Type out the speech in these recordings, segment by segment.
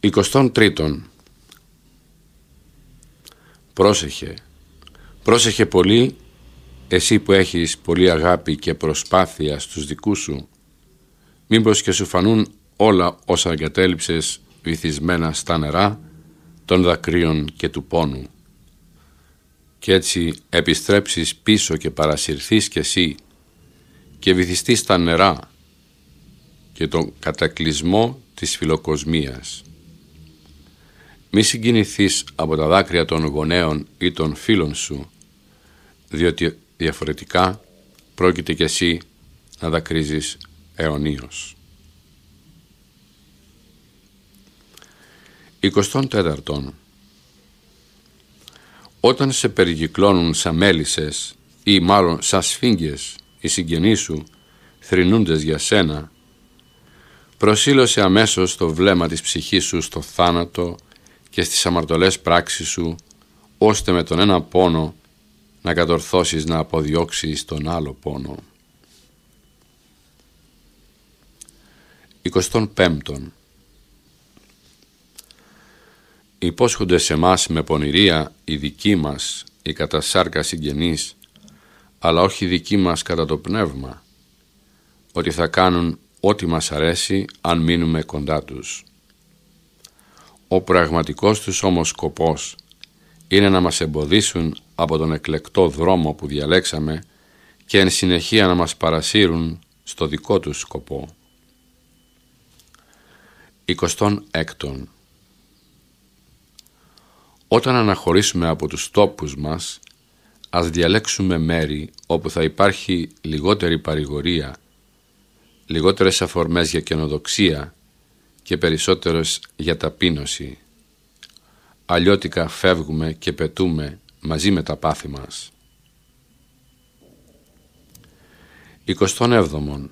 23. Πρόσεχε πολύ, εσύ που έχεις πολύ αγάπη και προσπάθεια στους δικούς σου, μήπως και σου φανούν όλα όσα εγκατέλειψες βυθισμένα στα νερά των δακρύων και του πόνου, και έτσι επιστρέψεις πίσω και παρασυρθείς κι εσύ και βυθιστείς στα νερά και τον κατακλυσμό της φιλοκοσμίας. Μη συγκινηθείς από τα δάκρυα των γονέων ή των φίλων σου, διότι διαφορετικά πρόκειται κι εσύ να δακρύζεις αιωνίως. 24. Όταν σε περικυκλώνουν σαν μέλισσες ή μάλλον σαν σφίγγες οι συγγενείς σου, θρηνούντες για σένα, προσήλωσε αμέσως το βλέμμα της ψυχής σου στο θάνατο και στις αμαρτωλές πράξεις σου, ώστε με τον ένα πόνο να κατορθώσεις να αποδιώξεις τον άλλο πόνο. 25. Υπόσχονται σε μας με πονηρία οι δικοί μας, οι κατά σάρκα συγγενείς, αλλά όχι οι δικοί μας κατά το πνεύμα, ότι θα κάνουν ό,τι μας αρέσει αν μείνουμε κοντά τους. Ο πραγματικός τους όμως σκοπός είναι να μας εμποδίσουν από τον εκλεκτό δρόμο που διαλέξαμε και εν συνεχεία να μας παρασύρουν στο δικό τους σκοπό. 26. Όταν αναχωρήσουμε από τους τόπους μας, ας διαλέξουμε μέρη όπου θα υπάρχει λιγότερη παρηγορία, λιγότερες αφορμές για καινοδοξία και περισσότερες για ταπείνωση. Αλλιώτικα φεύγουμε και πετούμε μαζί με τα πάθη μας. 27.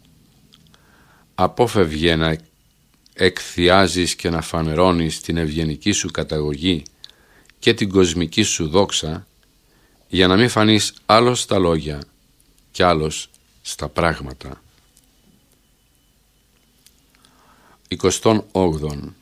Απόφευγε να εκθιάζεις και να φανερώνεις την ευγενική σου καταγωγή και την κοσμική σου δόξα, για να μην φανείς άλλος στα λόγια και άλλος στα πράγματα. 28.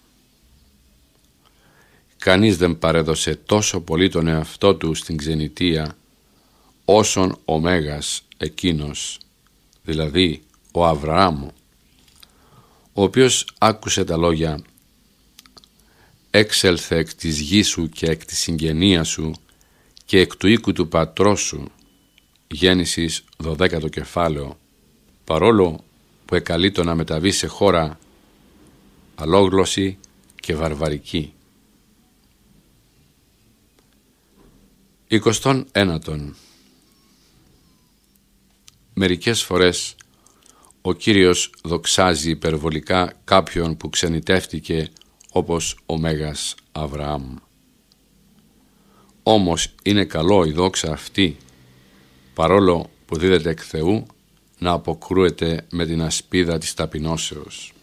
Κανείς δεν παρέδωσε τόσο πολύ τον εαυτό του στην ξενιτεία όσον ο Μέγας εκείνος, δηλαδή ο Αβραάμ, ο οποίος άκουσε τα λόγια «Έξελθε εκ της γης σου και εκ της συγγενείας σου και εκ του οίκου του πατρός σου», Γέννησης 12ο κεφάλαιο, παρόλο που εκαλείτο να μεταβεί σε χώρα αλόγλωση και βαρβαρική. 29. Μερικές φορές ο Κύριος δοξάζει υπερβολικά κάποιον που ξενιτεύτηκε όπως ο Μέγας Αβραάμ. Όμως είναι καλό η δόξα αυτή, παρόλο που δίδεται εκ Θεού, να αποκρούεται με την ασπίδα της ταπεινώσεως.